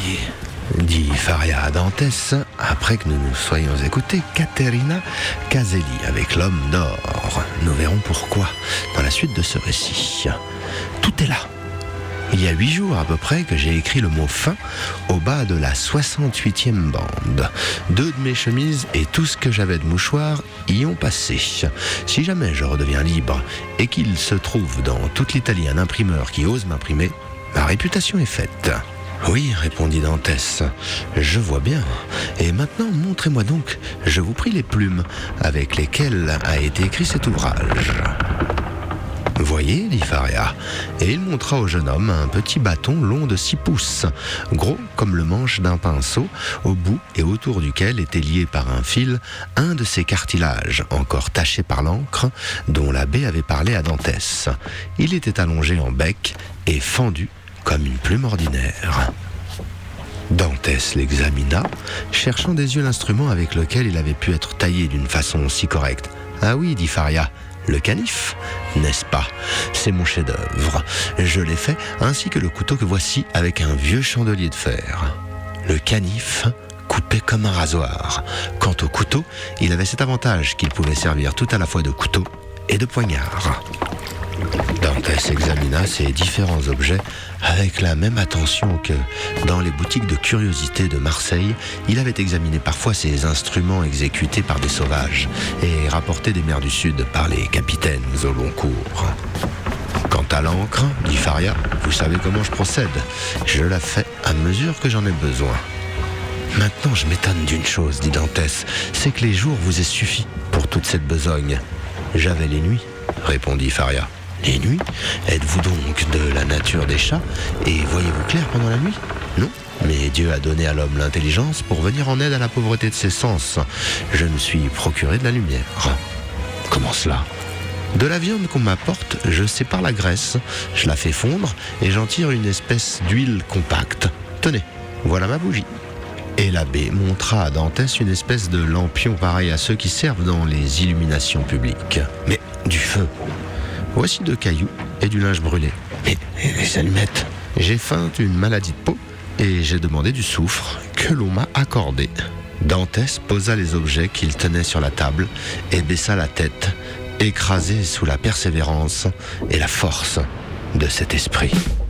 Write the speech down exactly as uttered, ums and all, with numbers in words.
Voyez, dit Faria à Dantès, après que nous nous soyons écoutés, Caterina Caselli avec l'homme d'or. Nous verrons pourquoi dans la suite de ce récit. Tout est là. Il y a huit jours à peu près que j'ai écrit le mot fin au bas de la soixante-huitième bande. Deux de mes chemises et tout ce que j'avais de mouchoirs y ont passé. Si jamais je redeviens libre et qu'il se trouve dans toute l'Italie un imprimeur qui ose m'imprimer, ma réputation est faite. Oui, répondit Dantès, je vois bien. Et maintenant, montrez-moi donc, je vous prie, les plumes avec lesquelles a été écrit cet ouvrage. Voyez, dit Faria, et il montra au jeune homme un petit bâton long de six pouces, gros comme le manche d'un pinceau, au bout et autour duquel était lié par un fil un de ces cartilages, encore tachés par l'encre, dont l'abbé avait parlé à Dantès. Il était allongé en bec et fendu comme une plume ordinaire. Dantès l'examina, cherchant des yeux l'instrument avec lequel il avait pu être taillé d'une façon si correcte. « Ah oui, dit Faria, le canif, n'est-ce pas? C'est mon chef-d'œuvre. Je l'ai fait, ainsi que le couteau que voici avec un vieux chandelier de fer. Le canif coupait comme un rasoir. Quant au couteau, il avait cet avantage qu'il pouvait servir tout à la fois de couteau et de poignard. » Dantès examina ces différents objets avec la même attention que, dans les boutiques de curiosités de Marseille, il avait examiné parfois ces instruments exécutés par des sauvages et rapportés des mers du Sud par les capitaines au long cours. Quant à l'encre, dit Faria, vous savez comment je procède. Je la fais à mesure que j'en ai besoin. Maintenant, je m'étonne d'une chose, dit Dantès, c'est que les jours vous aient suffi pour toute cette besogne. J'avais les nuits, répondit Faria. Les nuits? Êtes-vous donc de la nature des chats et voyez-vous clair pendant la nuit? Non, mais Dieu a donné à l'homme l'intelligence pour venir en aide à la pauvreté de ses sens. Je me suis procuré de la lumière. Comment cela? De la viande qu'on m'apporte, je sépare la graisse, je la fais fondre et j'en tire une espèce d'huile compacte. Tenez, voilà ma bougie. Et l'abbé montra à Dantès une espèce de lampion pareil à ceux qui servent dans les illuminations publiques. Mais du feu. Voici deux cailloux et du linge brûlé. Mais les allumettes. J'ai feint une maladie de peau et j'ai demandé du soufre que l'on m'a accordé. Dantès posa les objets qu'il tenait sur la table et baissa la tête, écrasé sous la persévérance et la force de cet esprit.